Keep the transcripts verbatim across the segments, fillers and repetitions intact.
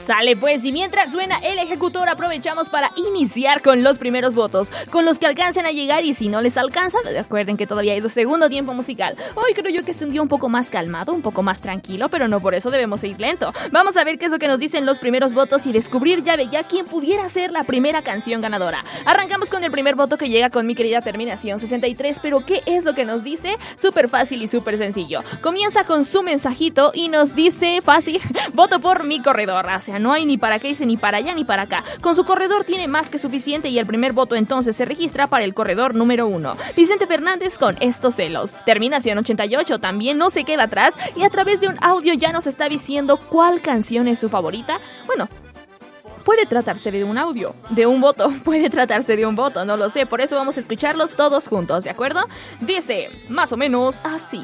Sale pues, y mientras suena el ejecutor, aprovechamos para iniciar con los primeros votos, con los que alcancen a llegar, y si no les alcanza, recuerden que todavía hay un segundo tiempo musical. Hoy creo yo que es un día un poco más calmado, un poco más tranquilo, pero no por eso debemos ir lento. Vamos a ver qué es lo que nos dicen los primeros votos y descubrir ya ya quién pudiera ser la primera canción ganadora. Arrancamos con el primer voto que llega con mi querida terminación sesenta y tres, pero ¿qué es lo que nos dice? Súper fácil y súper sencillo. Comienza con su mensajito y nos dice fácil, voto por mi corredor. O sea, no hay ni para qué irse ni para allá ni para acá. Con su corredor tiene más que suficiente y el primer voto entonces se registra para el corredor número uno. Vicente Fernández con Estos celos. Terminación ochenta y ocho también no se queda atrás y a través de un audio ya nos está diciendo cuál canción es su favorita. Bueno, puede tratarse de un audio, de un voto, puede tratarse de un voto, no lo sé, por eso vamos a escucharlos todos juntos, ¿de acuerdo? Dice más o menos así.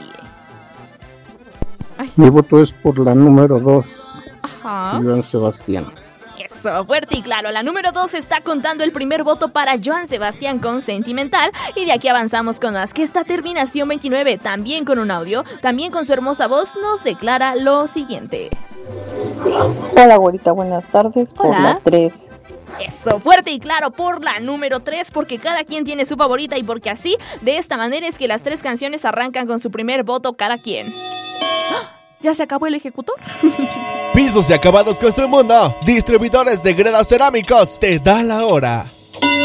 Ay. Mi voto es por la número dos. Ajá. Joan Sebastián. Eso, fuerte y claro, la número dos está contando el primer voto para Joan Sebastián con Sentimental, y de aquí avanzamos con las que esta terminación veintinueve, también con un audio, también con su hermosa voz, nos declara lo siguiente. Hola, güerita, buenas tardes. Por Hola. la tres. Eso, fuerte y claro por la número tres, porque cada quien tiene su favorita y porque así, de esta manera es que las tres canciones arrancan con su primer voto cada quien. ¡Ah! ¿Ya se acabó el ejecutor? Pisos y acabados Construmundo, distribuidores de gredas cerámicos, te da la hora.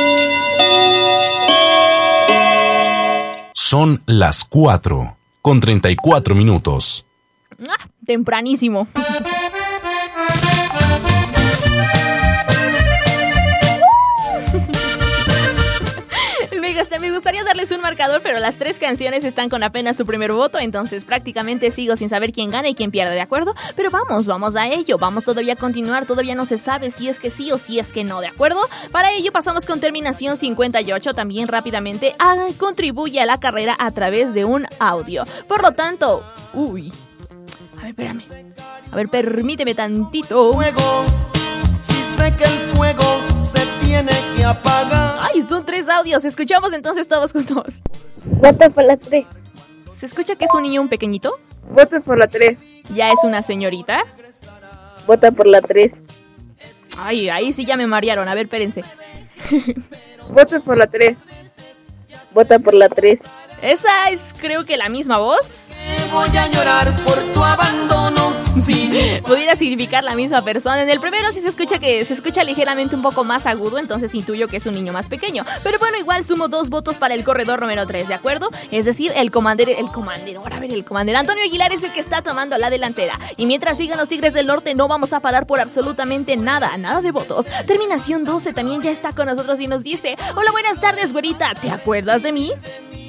Son las cuatro con treinta y cuatro minutos. Ah, tempranísimo. Me gustaría darles un marcador, pero las tres canciones están con apenas su primer voto, entonces prácticamente sigo sin saber quién gana y quién pierde, ¿de acuerdo? Pero vamos, vamos a ello, vamos todavía a continuar, todavía no se sabe si es que sí o si es que no, ¿de acuerdo? Para ello pasamos con terminación cincuenta y ocho, también rápidamente a, contribuye a la carrera a través de un audio. Por lo tanto, uy, a ver, espérame, a ver, permíteme tantito. Fuego, si sé que el fuego se tiene que apagar. Ay, son tres audios, escuchamos entonces todos juntos. Voto por la tres. ¿Se escucha que es un niño un pequeñito? Voto por la tres. ¿Ya es una señorita? Vota por la tres. Ay, ahí sí ya me marearon, a ver, espérense. Voto por la tres. Vota por la tres. Esa es, creo que la misma voz. Voy a llorar por tu abandono. Sí. Pudiera significar la misma persona. En el primero sí se escucha que se escucha ligeramente un poco más agudo, entonces intuyo que es un niño más pequeño. Pero bueno, igual sumo dos votos para el corredor número tres, ¿de acuerdo? Es decir, el comandero, el comandero, ahora a ver, el comandero Antonio Aguilar es el que está tomando la delantera. Y mientras sigan los Tigres del Norte, no vamos a parar por absolutamente nada, nada de votos. Terminación doce también ya está con nosotros y nos dice: hola, buenas tardes, güerita, ¿te acuerdas de mí?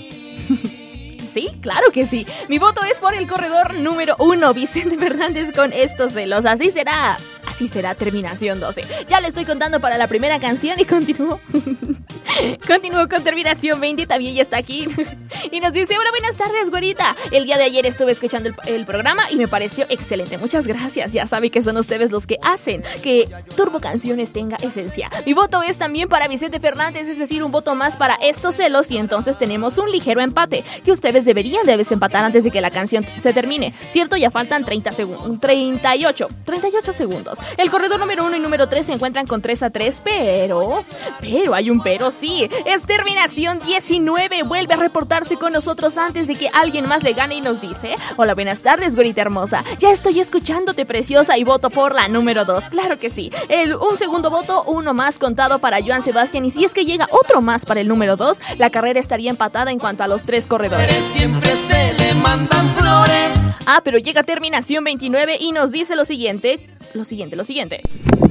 Sí, claro que sí. Mi voto es por el corredor número uno, Vicente Fernández con Estos celos. Así será, así será terminación doce. Ya le estoy contando para la primera canción y continúo. Continúo con terminación veinte, también ya está aquí. Y nos dice: hola, buenas tardes, güerita. El día de ayer estuve escuchando el, el programa y me pareció excelente. Muchas gracias. Ya sabe que son ustedes los que hacen que Turbo Canciones tenga esencia. Mi voto es también para Vicente Fernández, es decir, un voto más para Estos celos. Y entonces tenemos un ligero empate que ustedes deberían de desempatar antes de que la canción se termine. Cierto, ya faltan treinta segundos, treinta y ocho segundos. El corredor número uno y número tres se encuentran con tres a tres, pero, pero hay un pero, sí. Es terminación diecinueve. Vuelve a reportarse con nosotros antes de que alguien más le gane y nos dice: hola, buenas tardes, güerita hermosa. Ya estoy escuchándote, preciosa, y voto por la número dos. Claro que sí. El, un segundo voto, uno más contado para Joan Sebastián. Y si es que llega otro más para el número dos, la carrera estaría empatada en cuanto a los tres corredores. Siempre se le mandan flores. Ah, pero llega terminación veintinueve y nos dice lo siguiente. Lo siguiente, lo siguiente.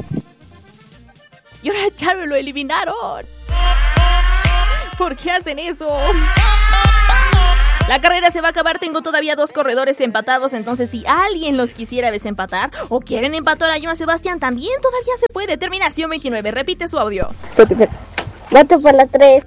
Y ahora ya me lo eliminaron. ¿Por qué hacen eso? La carrera se va a acabar, tengo todavía dos corredores empatados, entonces si alguien los quisiera desempatar o quieren empatar a Joan Sebastián, también todavía se puede. Terminación veintinueve, repite su audio. Voto por la tres.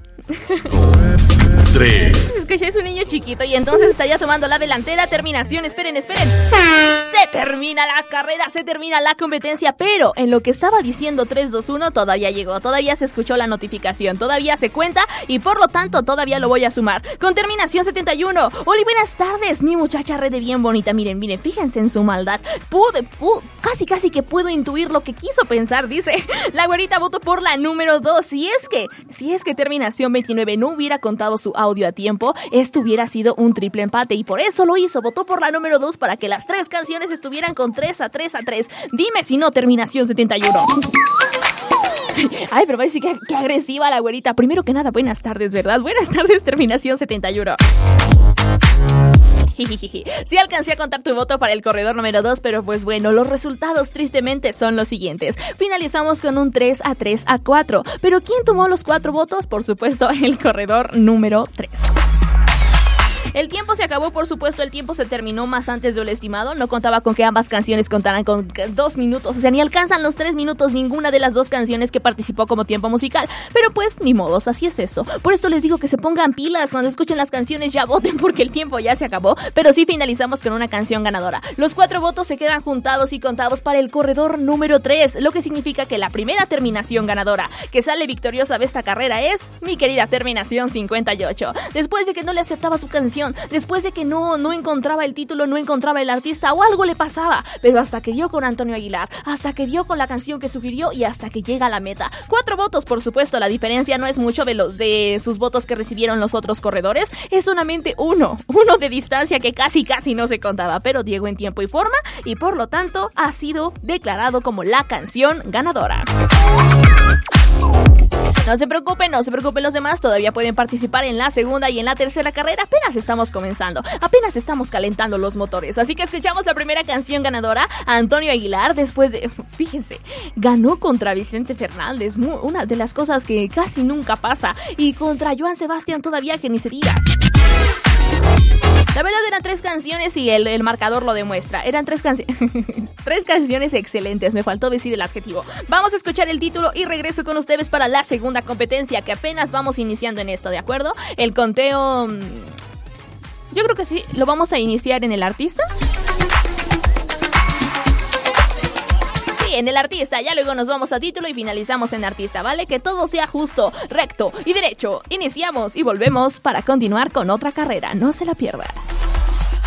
tres. Es que ya es un niño chiquito y entonces estaría tomando la delantera. Terminación, esperen, esperen. Se termina la carrera, se termina la competencia, pero en lo que estaba diciendo tres, dos, uno todavía llegó, todavía se escuchó la notificación, todavía se cuenta y por lo tanto todavía lo voy a sumar. Con terminación setenta y uno. Hola, buenas tardes, mi muchacha re de bien bonita. Miren, miren, fíjense en su maldad. Pude, pude, casi casi que puedo intuir lo que quiso pensar, dice. La güerita votó por la número dos. Si es que, si es que Terminación veintinueve no hubiera contado su audio a tiempo, esto hubiera sido un triple empate y por eso lo hizo. Votó por la número dos para que las tres canciones estuvieran con tres a tres a tres. Dime si no, Terminación setenta y uno. Ay, pero parece que, que agresiva la güerita. Primero que nada, buenas tardes, ¿verdad? Buenas tardes, Terminación setenta y uno. Sí alcancé a contar tu voto para el corredor número dos, pero pues bueno, los resultados tristemente son los siguientes. Finalizamos con un tres a tres a cuatro. Pero ¿quién tomó los cuatro votos? Por supuesto, el corredor número tres. El tiempo se acabó, por supuesto, el tiempo se terminó más antes de lo estimado. No contaba con que ambas canciones contaran con dos minutos. O sea, ni alcanzan los tres minutos ninguna de las dos canciones que participó como tiempo musical. Pero pues, ni modos, así es esto. Por esto les digo que se pongan pilas cuando escuchen las canciones, ya voten porque el tiempo ya se acabó. Pero sí finalizamos con una canción ganadora. Los cuatro votos se quedan juntados y contados para el corredor número tres, lo que significa que la primera terminación ganadora que sale victoriosa de esta carrera es mi querida Terminación cincuenta y ocho. Después de que no le aceptaba su canción, después de que no, no encontraba el título, no encontraba el artista o algo le pasaba, pero hasta que dio con Antonio Aguilar, hasta que dio con la canción que sugirió y hasta que llega a la meta. Cuatro votos, por supuesto, la diferencia no es mucho de, los, de sus votos que recibieron los otros corredores, es solamente uno, uno de distancia que casi casi no se contaba, pero llegó en tiempo y forma y por lo tanto ha sido declarado como la canción ganadora. No se preocupen, no se preocupen los demás, todavía pueden participar en la segunda y en la tercera carrera, apenas estamos comenzando, apenas estamos calentando los motores, así que escuchamos la primera canción ganadora, Antonio Aguilar, después de, fíjense, ganó contra Vicente Fernández, una de las cosas que casi nunca pasa, y contra Joan Sebastián todavía que ni se diga. La verdad eran tres canciones y el, el marcador lo demuestra. Eran tres canciones. Tres canciones excelentes. Me faltó decir el adjetivo. Vamos a escuchar el título y regreso con ustedes para la segunda competencia que apenas vamos iniciando en esto, ¿de acuerdo? El conteo... Yo creo que sí. ¿Lo vamos a iniciar en el artista? Sí, en el artista. Ya luego nos vamos a título y finalizamos en artista, ¿vale? Que todo sea justo, recto y derecho. Iniciamos y volvemos para continuar con otra carrera. No se la pierda.